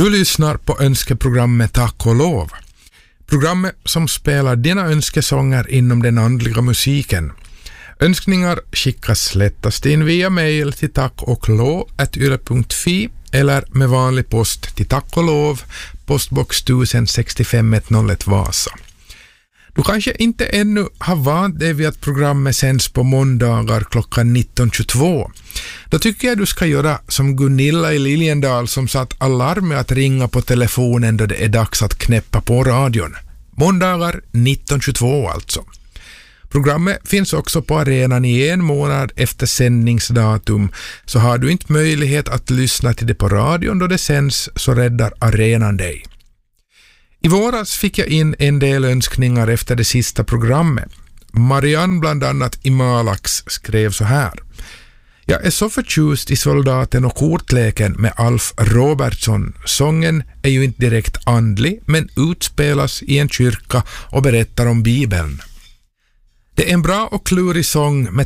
Du lyssnar på önskeprogrammet Tack och lov. Programmet som spelar dina önskesånger inom den andliga musiken. Önskningar skickas lättast in via mail till tackochlo@yle.fi eller med vanlig post till Tack och lov, postbox 1065 101 Vasa. Du kanske inte ännu har vant dig vid att programmet sänds på måndagar klockan 19.22. Då tycker jag du ska göra som Gunilla i Liljendal som satt alarm med att ringa på telefonen då det är dags att knäppa på radion. Måndagar 19.22 alltså. Programmet finns också på arenan i 1 månad efter sändningsdatum, så har du inte möjlighet att lyssna till det på radion då det sänds så räddar arenan dig. I våras fick jag in en del önskningar efter det sista programmet. Marianne bland annat i Malax skrev så här: Jag är så förtjust i Soldaten och kortleken med Alf Robertson. Sången är ju inte direkt andlig men utspelas i en kyrka och berättar om Bibeln. Det är en bra och klurig sång med